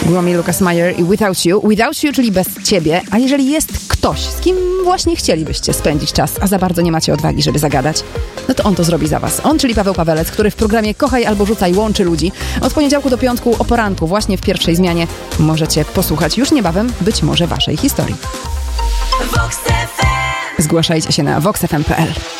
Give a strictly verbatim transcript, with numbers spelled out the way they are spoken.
Romy Lucas Meyer i Without You. Without You, czyli bez ciebie. A jeżeli jest ktoś, z kim właśnie chcielibyście spędzić czas, a za bardzo nie macie odwagi, żeby zagadać, no to on to zrobi za was. On, czyli Paweł Pawelec, który w programie Kochaj albo Rzucaj łączy ludzi. Od poniedziałku do piątku o poranku, właśnie w pierwszej zmianie, możecie posłuchać już niebawem być może waszej historii. Zgłaszajcie się na vox f m kropka p l.